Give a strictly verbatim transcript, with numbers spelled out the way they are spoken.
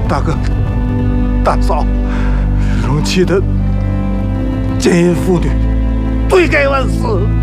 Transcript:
大哥、大嫂，荣气的奸淫妇女，罪该万死。